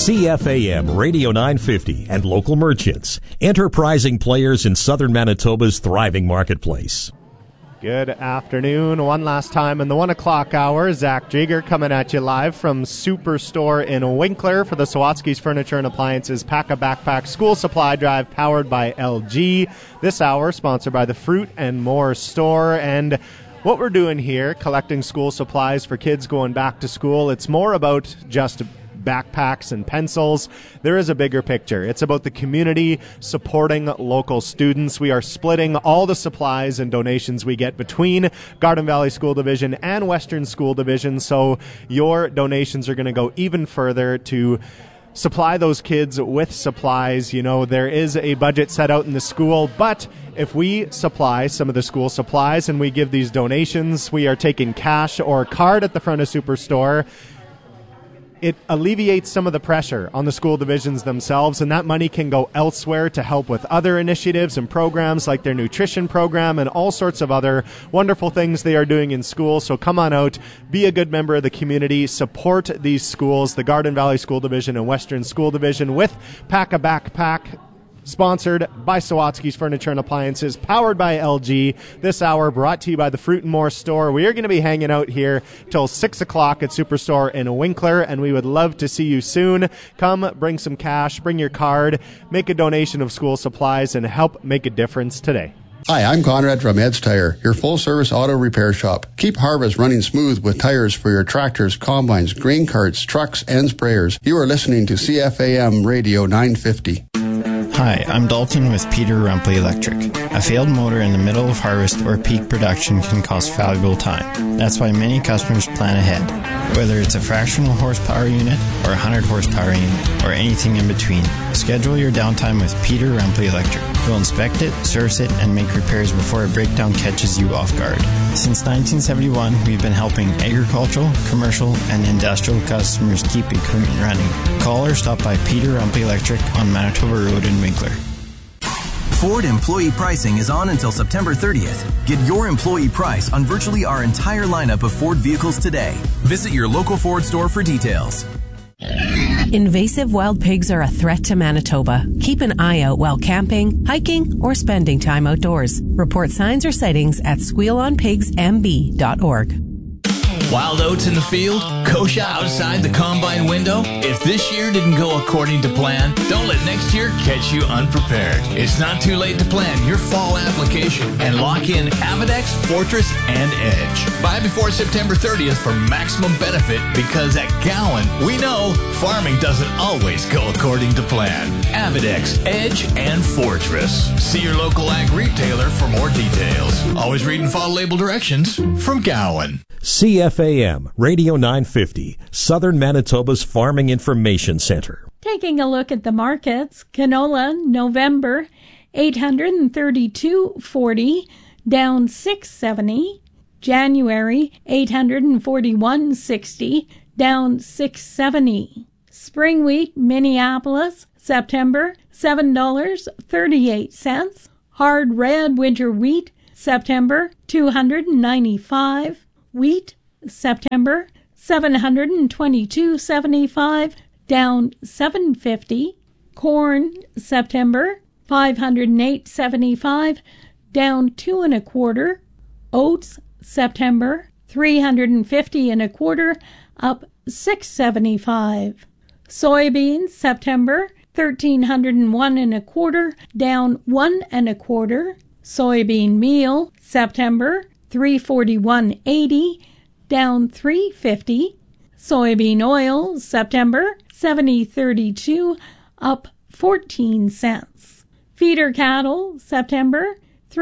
CFAM Radio 950 and local merchants, enterprising players in southern Manitoba's thriving marketplace. Good afternoon. One last time in the 1 o'clock hour. Zach Jager coming at you live from Superstore in Winkler for the Sawatsky's Furniture and Appliances Pack-A-Backpack School Supply Drive powered by LG. This hour sponsored by the Fruit and More Store. And what we're doing here, collecting school supplies for kids going back to school, it's more about just backpacks and pencils. There is a bigger picture. It's about the community supporting local students. We are splitting all the supplies and donations we get between Garden Valley School Division and Western School Division, so your donations are going to go even further to supply those kids with supplies. You know, there is a budget set out in the school, but if we supply some of the school supplies and we give these donations, we are taking cash or card at the front of Superstore. It alleviates some of the pressure on the school divisions themselves, and that money can go elsewhere to help with other initiatives and programs like their nutrition program and all sorts of other wonderful things they are doing in school. So come on out, be a good member of the community, support these schools, the Garden Valley School Division and Western School Division with Pack-A-Backpack, sponsored by Sawatsky's Furniture and Appliances, powered by LG. This hour brought to you by the Fruit and More Store. We are going to be hanging out here till 6 o'clock at Superstore in Winkler, and we would love to see you soon. Come, bring some cash, bring your card, make a donation of school supplies, and help make a difference today. Hi, I'm Conrad from Ed's Tire, your full-service auto repair shop. Keep harvest running smooth with tires for your tractors, combines, grain carts, trucks, and sprayers. You are listening to CFAM Radio 950. Hi, I'm Dalton with Peter Rumpley Electric. A failed motor in the middle of harvest or peak production can cost valuable time. That's why many customers plan ahead. Whether it's a fractional horsepower unit or a 100 horsepower unit or anything in between, schedule your downtime with Peter Rumpley Electric. We'll inspect it, service it, and make repairs before a breakdown catches you off guard. Since 1971, we've been helping agricultural, commercial, and industrial customers keep equipment running. Call or stop by Peter Rumpley Electric on Manitoba Road in Winkler. Ford employee pricing is on until September 30th. Get your employee price on virtually our entire lineup of Ford vehicles today. Visit your local Ford store for details. Invasive wild pigs are a threat to Manitoba. Keep an eye out while camping, hiking, or spending time outdoors. Report signs or sightings at squealonpigsmb.org. Wild oats in the field, kochia outside the combine window. If this year didn't go according to plan, don't let next year catch you unprepared. It's not too late to plan your fall application and lock in Avidex, Fortress, and Edge. Buy before September 30th for maximum benefit, because at Gowan, we know farming doesn't always go according to plan. Avidex, Edge, and Fortress. See your local ag retailer for more details. Always read and follow label directions from Gowan. CFAM Radio 950, Southern Manitoba's Farming Information Center. Taking a look at the markets, canola, November, $832.40, down $6.70. January, $841.60, down $6.70. Spring wheat, Minneapolis, September, $7.38. Hard red winter wheat, September, $295. Wheat, September, $722.75, down $7.50. Corn, September, $508.75, down $2 1/4. Oats, September, $350 1/4, up $6.75. Soybeans, September, $1,301 1/4, down $1 1/4. Soybean meal, September, $341.80, down $3.50. Soybean oil, September, $70.32, up 14 cents. Feeder cattle, September,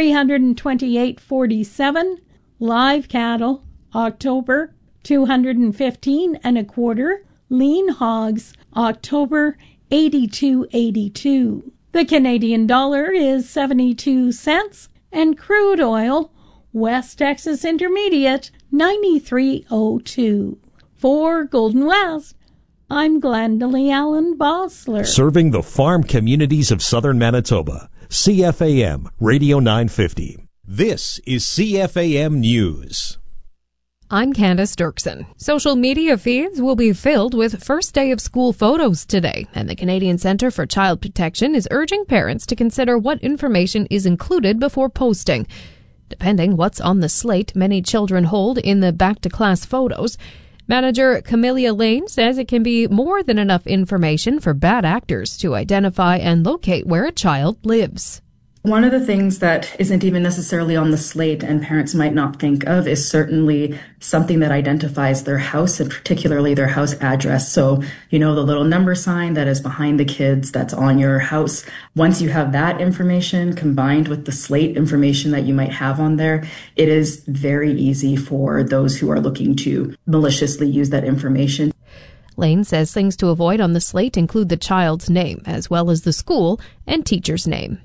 $328.47. Live cattle, October, $215 1/4. Lean hogs, October, $82.82. The Canadian dollar is 72 cents, and crude oil, West Texas Intermediate, 93.02. For Golden West, I'm Glendalee Allen Bossler. Serving the farm communities of southern Manitoba. CFAM Radio 950. This is CFAM News. I'm Candace Dirksen. Social media feeds will be filled with first day of school photos today, and the Canadian Centre for Child Protection is urging parents to consider what information is included before posting. Depending what's on the slate many children hold in the back-to-class photos, manager Camelia Lane says it can be more than enough information for bad actors to identify and locate where a child lives. One of the things that isn't even necessarily on the slate and parents might not think of is certainly something that identifies their house and particularly their house address. So, the little number sign that is behind the kids that's on your house. Once you have that information combined with the slate information that you might have on there, it is very easy for those who are looking to maliciously use that information. Lane says things to avoid on the slate include the child's name, as well as the school and teacher's name.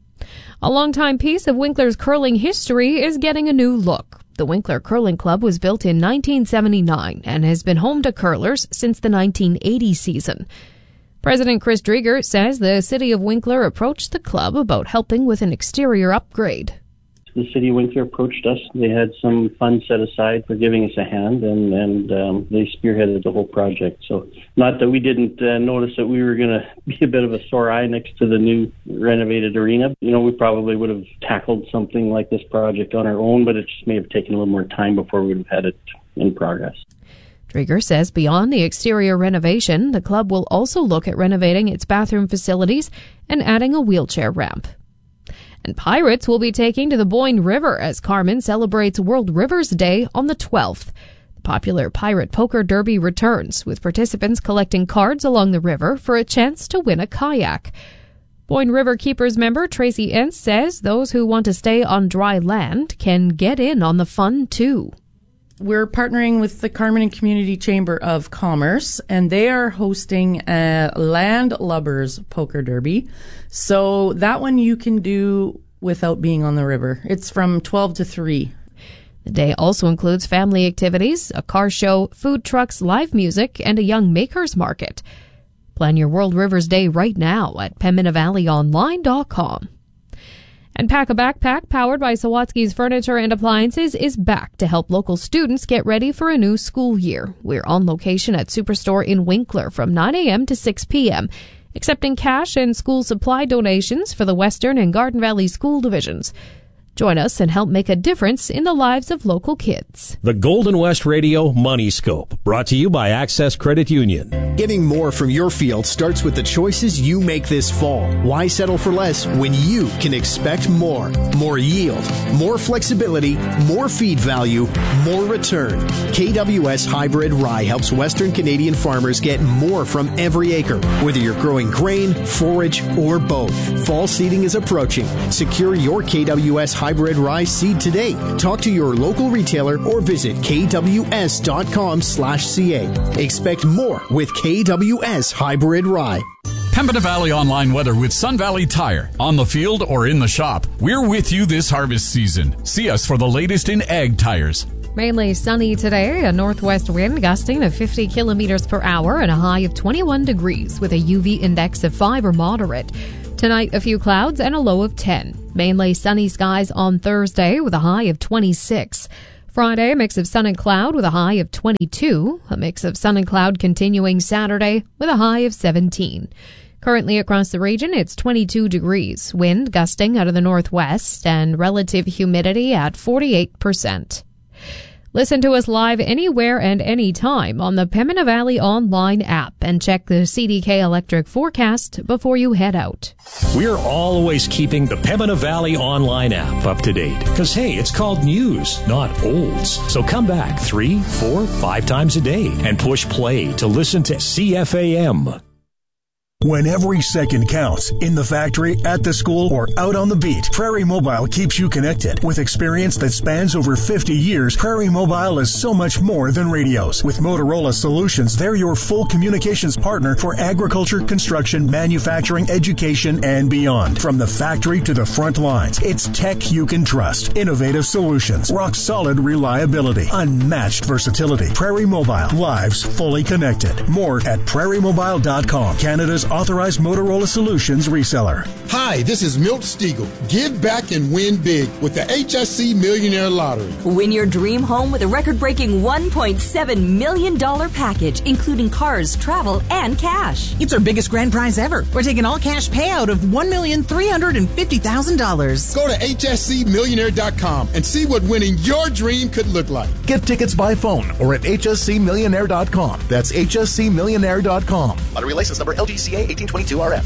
A longtime piece of Winkler's curling history is getting a new look. The Winkler Curling Club was built in 1979 and has been home to curlers since the 1980 season. President Chris Drieger says the city of Winkler approached the club about helping with an exterior upgrade. The city of Winkler approached us. They had some funds set aside for giving us a hand, and they spearheaded the whole project. So not that we didn't notice that we were going to be a bit of a sore eye next to the new renovated arena. We probably would have tackled something like this project on our own, but it just may have taken a little more time before we would have had it in progress. Drieger says beyond the exterior renovation, the club will also look at renovating its bathroom facilities and adding a wheelchair ramp. And pirates will be taking to the Boyne River as Carman celebrates World Rivers Day on the 12th. The popular Pirate Poker Derby returns, with participants collecting cards along the river for a chance to win a kayak. Boyne River Keepers member Tracy Entz says those who want to stay on dry land can get in on the fun too. We're partnering with the Carman Community Chamber of Commerce, and they are hosting a landlubbers poker derby. So that one you can do without being on the river. It's from 12 to 3. The day also includes family activities, a car show, food trucks, live music, and a young makers market. Plan your World Rivers Day right now at PembinaValleyOnline.com. And Pack a Backpack, powered by Sawatsky's Furniture and Appliances, is back to help local students get ready for a new school year. We're on location at Superstore in Winkler from 9 a.m. to 6 p.m., accepting cash and school supply donations for the Western and Garden Valley school divisions. Join us and help make a difference in the lives of local kids. The Golden West Radio Money Scope, brought to you by Access Credit Union. Getting more from your field starts with the choices you make this fall. Why settle for less when you can expect more? More yield, more flexibility, more feed value, more return. KWS Hybrid Rye helps Western Canadian farmers get more from every acre, whether you're growing grain, forage, or both. Fall seeding is approaching. Secure your KWS Hybrid Rye seed today. Talk to your local retailer or visit kws.com/ca. Expect more with KWS Hybrid Rye. Pembina Valley Online weather with Sun Valley Tire. On the field or in the shop, we're with you this harvest season. See us for the latest in ag tires. Mainly sunny today, a northwest wind gusting to 50 kilometers per hour and a high of 21 degrees with a UV index of 5 or moderate. Tonight, a few clouds and a low of 10. Mainly sunny skies on Thursday with a high of 26. Friday, a mix of sun and cloud with a high of 22. A mix of sun and cloud continuing Saturday with a high of 17. Currently across the region, it's 22 degrees. Wind gusting out of the northwest and relative humidity at 48%. Listen to us live anywhere and anytime on the Pembina Valley Online app and check the CDK Electric forecast before you head out. We're always keeping the Pembina Valley Online app up to date because, hey, it's called news, not olds. So come back 3, 4, 5 times a day and push play to listen to CFAM. When every second counts, in the factory, at the school, or out on the beat, Prairie Mobile keeps you connected. With experience that spans over 50 years, Prairie Mobile is so much more than radios. With Motorola Solutions, they're your full communications partner for agriculture, construction, manufacturing, education, and beyond. From the factory to the front lines, it's tech you can trust. Innovative solutions, rock-solid reliability, unmatched versatility. Prairie Mobile, lives fully connected. More at prairiemobile.com, Canada's authorized Motorola Solutions reseller. Hi, this is Milt Stiegel. Give back and win big with the HSC Millionaire Lottery. Win your dream home with a record-breaking $1.7 million package, including cars, travel, and cash. It's our biggest grand prize ever. We're taking all-cash payout of $1,350,000. Go to hscmillionaire.com and see what winning your dream could look like. Get tickets by phone or at hscmillionaire.com. That's hscmillionaire.com. Lottery license number LGCA 1822RF.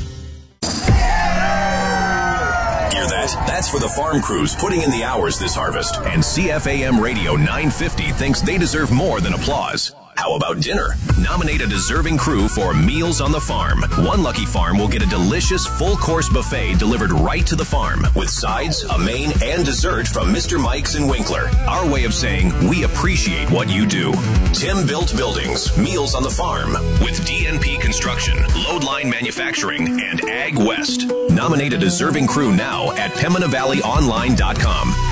Hear that? That's for the farm crews putting in the hours this harvest. And CFAM Radio 950 thinks they deserve more than applause. How about dinner? Nominate a deserving crew for Meals on the Farm. One lucky farm will get a delicious full-course buffet delivered right to the farm with sides, a main, and dessert from Mr. Mike's in Winkler. Our way of saying we appreciate what you do. Tim Built Buildings, Meals on the Farm with DNP Construction, Loadline Manufacturing, and Ag West. Nominate a deserving crew now at PembinaValleyOnline.com.